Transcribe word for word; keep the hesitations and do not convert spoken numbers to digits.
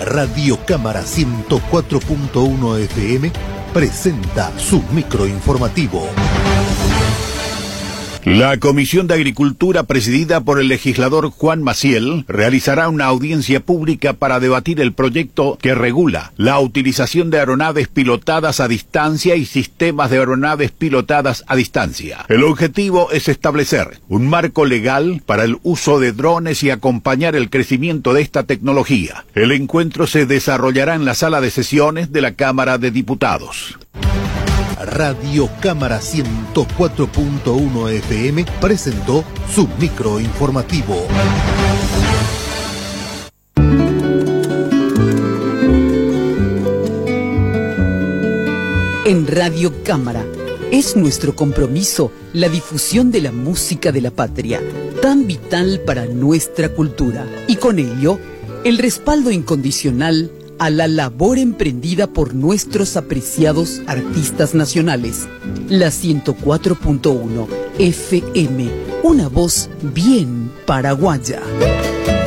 Radio Cámara ciento cuatro punto uno F M presenta su microinformativo. La Comisión de Agricultura, presidida por el legislador Juan Maciel, realizará una audiencia pública para debatir el proyecto que regula la utilización de aeronaves pilotadas a distancia y sistemas de aeronaves pilotadas a distancia. El objetivo es establecer un marco legal para el uso de drones y acompañar el crecimiento de esta tecnología. El encuentro se desarrollará en la sala de sesiones de la Cámara de Diputados. Radio Cámara ciento cuatro punto uno F M presentó su microinformativo. En Radio Cámara es nuestro compromiso la difusión de la música de la patria, tan vital para nuestra cultura, y con ello el respaldo incondicional a la labor emprendida por nuestros apreciados artistas nacionales. La ciento cuatro punto uno F M, una voz bien paraguaya.